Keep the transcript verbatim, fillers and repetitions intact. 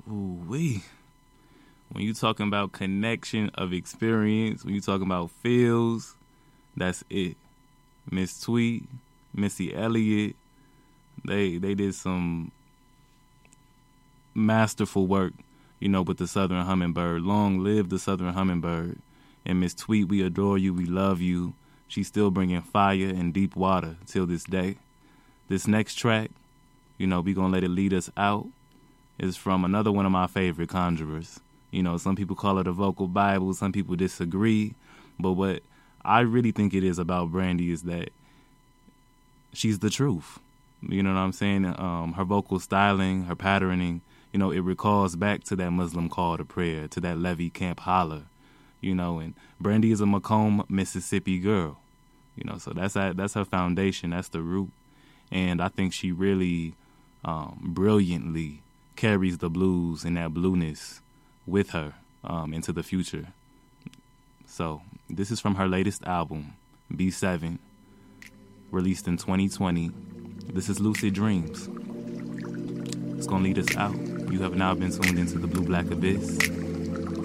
Ooh wee. When you talking about connection of experience, when you talking about feels, that's it. Miss Tweet, Missy Elliott, they they did some masterful work, you know, with the Southern Hummingbird. Long live the Southern Hummingbird. And Miss Tweet, we adore you, we love you. She's still bringing fire and deep water till this day. This next track, you know, we gonna let it lead us out, is from another one of my favorite conjurers. You know, some people call it a vocal Bible, some people disagree, but what I really think it is about Brandy is that she's the truth. You know what I'm saying? Um, her vocal styling, her patterning, you know, it recalls back to that Muslim call to prayer, to that Levy Camp holler, you know, and Brandy is a Macomb, Mississippi girl, you know, so that's that, that's her foundation, that's the root, and I think she really um, brilliantly carries the blues and that blueness with her um, into the future. So this is from her latest album, B seven, released in twenty twenty. This is Lucid Dreams. It's going to lead us out. You have now been tuned into the Blue Black Abyss.